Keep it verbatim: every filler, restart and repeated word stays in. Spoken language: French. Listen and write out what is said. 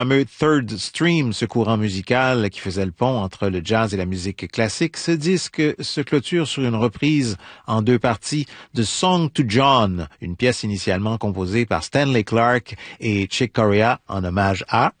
fameux Third Stream, ce courant musical qui faisait le pont entre le jazz et la musique classique. Ce disque se clôture sur une reprise en deux parties de Song to John, une pièce initialement composée par Stanley Clarke et Chick Corea en hommage à